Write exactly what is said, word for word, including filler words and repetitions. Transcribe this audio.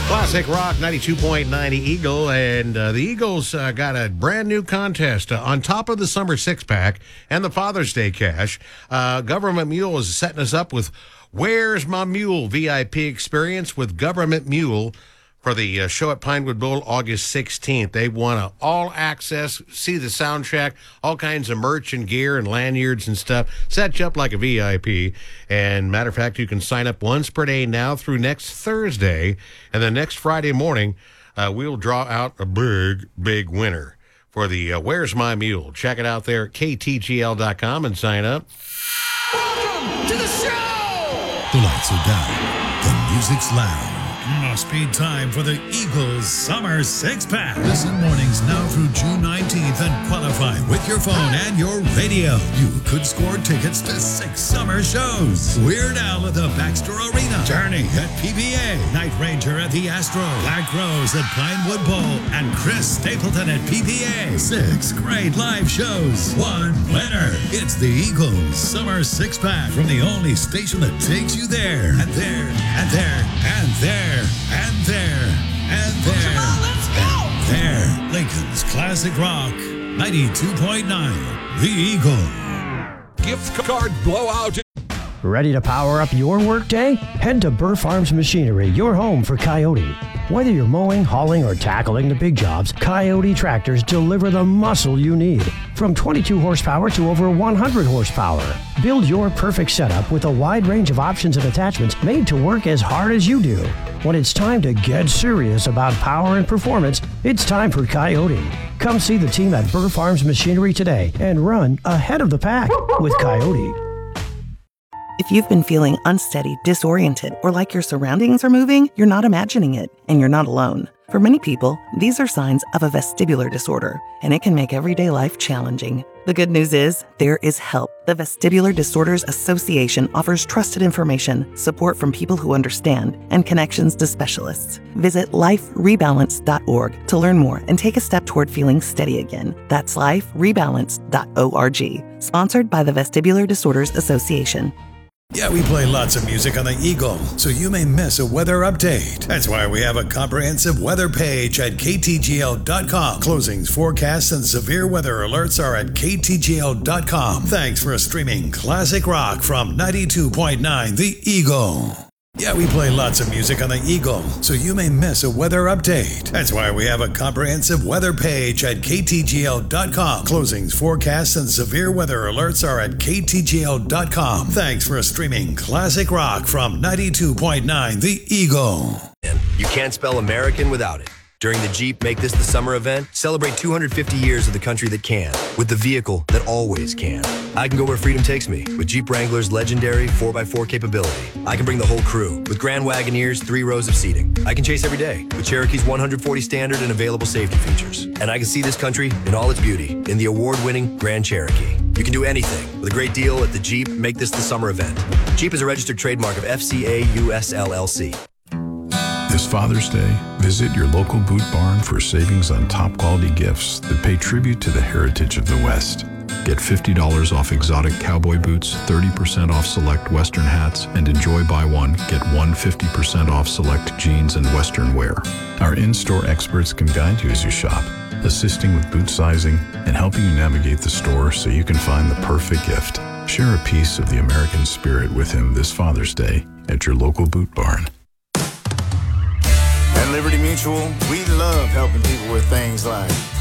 Classic Rock ninety-two point nine Eagle, and uh, the Eagles uh, got a brand new contest uh, on top of the Summer Six Pack and the Father's Day Cash. Uh, Government Mule is setting us up with Where's My Mule V I P experience with Government Mule for the uh, show at Pinewood Bowl August sixteenth. They want to all access, see the soundtrack, all kinds of merch and gear and lanyards and stuff. Set you up like a V I P. And matter of fact, you can sign up once per day now through next Thursday. And then next Friday morning, uh, we'll draw out a big, big winner for the uh, Where's My Mule. Check it out there at K T G L dot com and sign up. Welcome to the show! The lights are down. The music's loud. Must be time for the Eagles Summer Six Pack. Listen mornings now through June nineteenth and qualify with your phone and your radio. You could score tickets to six summer shows. Weird Al at the Baxter Arena. Journey at P B A. Night Ranger at the Astro. Black Rose at Pinewood Bowl. And Chris Stapleton at P B A. Six great live shows. One winner. It's the Eagles Summer Six Pack from the only station that takes you there. And there. And there. And there. And there, and there, Come on, let's go! and there. Lincoln's Classic Rock, ninety-two point nine, The Eagle. Gift card blowout. Ready to power up your workday? Head to Burr Farms Machinery, your home for Coyote. Whether you're mowing, hauling, or tackling the big jobs, Coyote tractors deliver the muscle you need. From twenty-two horsepower to over one hundred horsepower. Build your perfect setup with a wide range of options and attachments made to work as hard as you do. When it's time to get serious about power and performance, it's time for Coyote. Come see the team at Burr Farms Machinery today and run ahead of the pack with Coyote. If you've been feeling unsteady, disoriented, or like your surroundings are moving, you're not imagining it, and you're not alone. For many people, these are signs of a vestibular disorder, and it can make everyday life challenging. The good news is, there is help. The Vestibular Disorders Association offers trusted information, support from people who understand, and connections to specialists. Visit life rebalance dot org to learn more and take a step toward feeling steady again. That's life rebalance dot org. Sponsored by the Vestibular Disorders Association. Yeah, we play lots of music on the Eagle, so you may miss a weather update. That's why we have a comprehensive weather page at K T G L dot com. Closings, forecasts, and severe weather alerts are at K T G L dot com. Thanks for streaming Classic Rock from ninety-two point nine The Eagle. Yeah, we play lots of music on the Eagle, so you may miss a weather update. That's why we have a comprehensive weather page at K T G L dot com. Closings, forecasts, and severe weather alerts are at K T G L dot com. Thanks for streaming Classic Rock from ninety-two point nine The Eagle. You can't spell American without it. During the Jeep Make This the Summer event, celebrate two hundred fifty years of the country that can, with the vehicle that always can. I can go where freedom takes me, with Jeep Wrangler's legendary four by four capability. I can bring the whole crew, with Grand Wagoneer's three rows of seating. I can chase every day, with Cherokee's one hundred forty standard and available safety features. And I can see this country in all its beauty, in the award-winning Grand Cherokee. You can do anything, with a great deal at the Jeep Make This the Summer event. Jeep is a registered trademark of F C A U S L L C. This Father's Day, visit your local boot barn for savings on top-quality gifts that pay tribute to the heritage of the West. Get fifty dollars off exotic cowboy boots, thirty percent off select Western hats, and enjoy buy one, get one fifty percent off select jeans and Western wear. Our in-store experts can guide you as you shop, assisting with boot sizing and helping you navigate the store so you can find the perfect gift. Share a piece of the American spirit with him this Father's Day at your local boot barn. At Liberty Mutual, we love helping people with things like